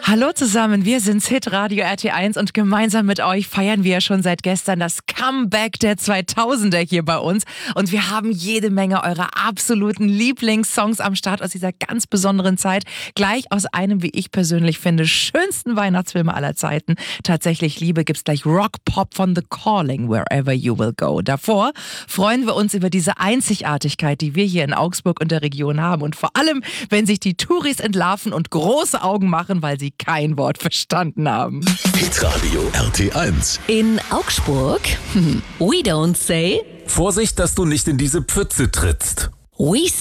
Hallo zusammen, wir sind's Hitradio RT1 und gemeinsam mit euch feiern wir ja schon seit gestern das Comeback der 2000er hier bei uns. Und wir haben jede Menge eurer absoluten Lieblingssongs am Start aus dieser ganz besonderen Zeit. Gleich aus einem, wie ich persönlich finde, schönsten Weihnachtsfilme aller Zeiten. Tatsächlich Liebe gibt's gleich Rock Pop von The Calling, Wherever You Will Go. Davor freuen wir uns über diese Einzigartigkeit, die wir hier in Augsburg und der Region haben. Und vor allem, wenn sich die Touris entlarven und große Augen machen, weil sie kein Wort verstanden haben. Hitradio RT1. In Augsburg, we don't say. Vorsicht, dass du nicht in diese Pfütze trittst. We